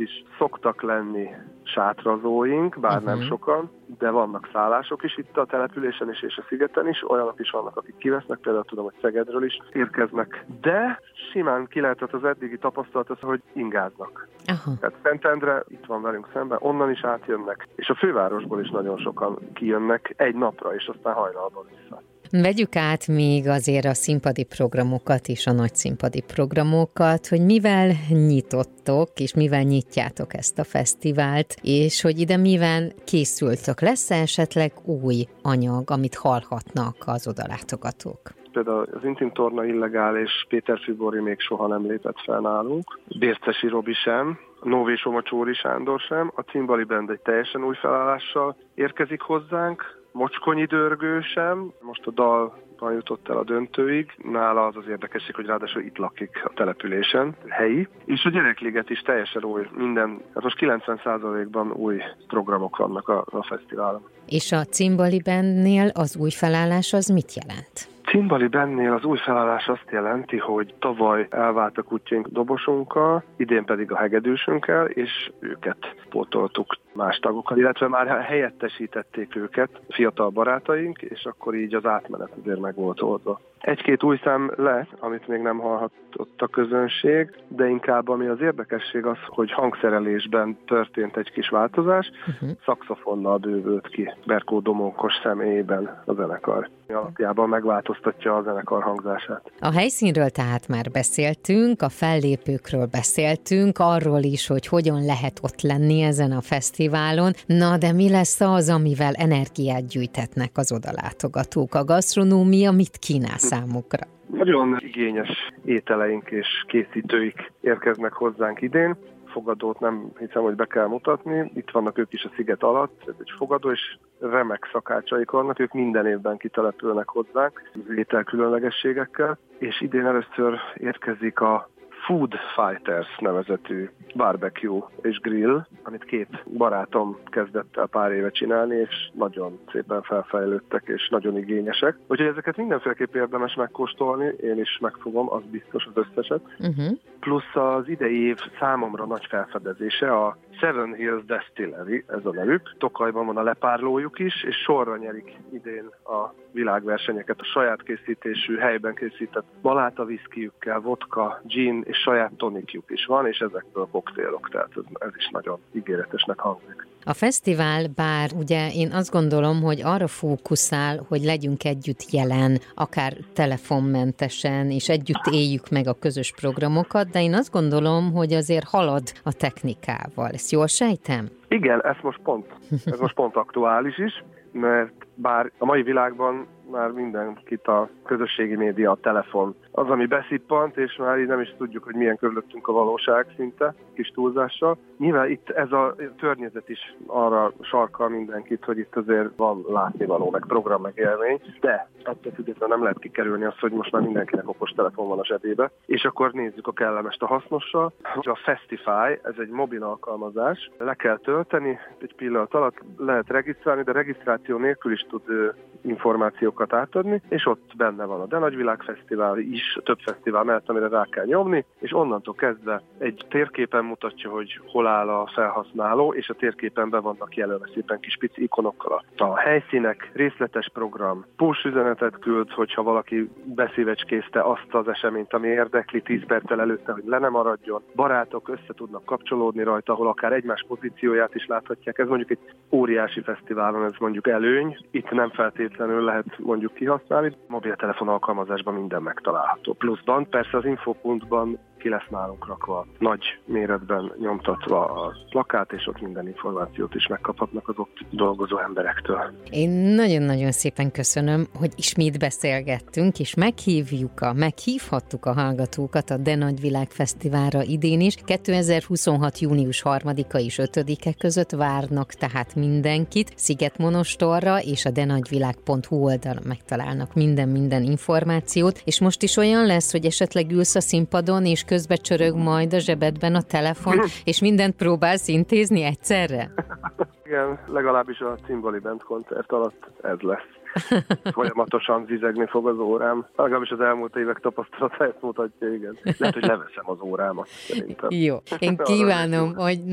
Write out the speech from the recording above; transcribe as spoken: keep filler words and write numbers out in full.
is szoktak lenni sátrazóink, bár uh-huh. nem sokan, de vannak szállások is itt a településen is és a szigeten is, olyanok is vannak, akik kivesznek, például tudom, hogy Szegedről is érkeznek, de simán ki lehetett az eddigi tapasztalat az, hogy ingáznak. Uh-huh. Tehát Szentendre itt van velünk szemben, onnan is átjönnek, és a fővárosból is nagyon sokan kijönnek egy napra, és aztán hajnalban vissza. Vegyük át még azért a színpadi programokat és a nagy színpadi programokat, hogy mivel nyitottok, és mivel nyitjátok ezt a fesztivált, és hogy ide mivel készültök. Lesz-e esetleg új anyag, amit hallhatnak az odalátogatók? Például az Intim Torna illegális, Péter Fibori még soha nem lépett fel nálunk, Bércesi Robi sem, Nóvé Somocsóri Sándor sem, a Cimbali Band egy teljesen új felállással érkezik hozzánk, Mocskonyi Dörgő sem, most a dalban jutott el a döntőig, nála az az érdekesség, hogy ráadásul itt lakik a településen, helyi, és a Gyerekliget is teljesen új, minden, hát most kilencven százalékban új programok vannak a, a fesztiválon. És a Cimbali Bandnél az új felállás az mit jelent? Cimbali Bandnél az új felállás azt jelenti, hogy tavaly elvált a kutyénk dobosunkkal, idén pedig a hegedűsünkkel, és őket pótoltuk más tagokkal, illetve már helyettesítették őket fiatal barátaink, és akkor így az átmenet azért meg volt oldva. Egy-két új szám lesz, amit még nem hallhatott a közönség, de inkább ami az érdekesség az, hogy hangszerelésben történt egy kis változás, uh-huh. szaxofonnal bővült ki Berkó Domókos személyében a zenekar. Alapjában megváltoztatja a zenekar hangzását. A helyszínről tehát már beszéltünk, a fellépőkről beszéltünk, arról is, hogy hogyan lehet ott lenni ezen a fesztiválon. Na, de mi lesz az, amivel energiát gyűjtetnek az odalátogatók? A gasztronómia mit kínál számukra? Nagyon igényes ételeink és készítőik érkeznek hozzánk idén. Fogadót nem hiszem, hogy be kell mutatni. Itt vannak ők is a sziget alatt, ez egy fogadó, és remek szakácsaik vannak, ők minden évben kitelepülnek hozzánk, az étel különlegességekkel, és idén először érkezik a Food Fighters nevezetű barbecue és grill, amit két barátom kezdett el pár éve csinálni, és nagyon szépen felfejlődtek, és nagyon igényesek. Úgyhogy ezeket mindenféleképp érdemes megkóstolni, én is megfogom, az biztos az összeset. Uh-huh. Plusz az idei év számomra nagy felfedezése a Seven Hills Distillery, ez a nevük. Tokajban van a lepárlójuk is, és sorra nyerik idén a világversenyeket a saját készítésű, helyben készített maláta viszkijükkel, vodka, gin és saját tonikjuk is van, és ezekből koktélok, tehát ez, ez is nagyon ígéretesnek hangzik. A fesztivál, bár ugye én azt gondolom, hogy arra fókuszál, hogy legyünk együtt jelen, akár telefonmentesen, és együtt éljük meg a közös programokat, de én azt gondolom, hogy azért halad a technikával. Ezt jól sejtem? Igen, ez most pont, ez most pont aktuális is, mert bár a mai világban már mindenkit a közösségi média, a telefon az, ami beszippant, és már így nem is tudjuk, hogy milyen körülöttünk a valóság szinte, kis túlzással. Nyilván itt ez a környezet is arra sarkal mindenkit, hogy itt azért van látnivaló, meg program, meg élmény, de attól függetlenül nem lehet kikerülni azt, hogy most már mindenkinek okos telefon van a zsebébe, és akkor nézzük a kellemest a hasznossal. A Festify, ez egy mobil alkalmazás, le kell tölteni, egy pillanat alatt lehet regisztrálni, de regisztráció nélkül is tud információkat átadni, és ott benne van a De Nagyvilág Fesztivál is, több fesztivál mellett, amire rá kell nyomni, és onnantól kezdve egy térképen mutatja, hogy hol áll a felhasználó, és a térképen be vannak jelölve szépen kis pici ikonokkal a helyszínek, részletes program, push üzenetet küld, hogyha valaki beszívecskézte azt az eseményt, ami érdekli tíz perccel előtte, hogy le nem maradjon. Barátok össze tudnak kapcsolódni rajta, ahol akár egymás pozícióját is láthatják. Ez mondjuk egy óriási fesztiválon, ez mondjuk előny. Itt nem feltétlenül lehet mondjuk kihasználni. Mobiltelefon alkalmazásban minden megtalálható. Pluszban persze az infopuntban ki lesz nálunk rakva, nagy méretben nyomtatva a plakát, és ott minden információt is megkaphatnak az ott dolgozó emberektől. Én nagyon-nagyon szépen köszönöm, hogy ismét beszélgettünk, és meghívjuk a, meghívhattuk a hallgatókat a De Nagyvilág Fesztiválra idén is. kétezer-huszonhat. június harmadika és ötödike között várnak tehát mindenkit. Szigetmonostorra és a denagyvilág pont hu oldalon megtalálnak minden-minden információt, és most is olyan lesz, hogy esetleg ülsz a színpadon, és közbe csörög majd a zsebedben a telefon, és mindent próbálsz intézni egyszerre? Igen, legalábbis a Cimbali Band koncert alatt ez lesz. Folyamatosan zizegni fog az órám. Legalábbis az elmúlt évek tapasztalata ezt mutatja, igen. Lehet, hogy leveszem az órámat, szerintem. Jó, én kívánom, hogy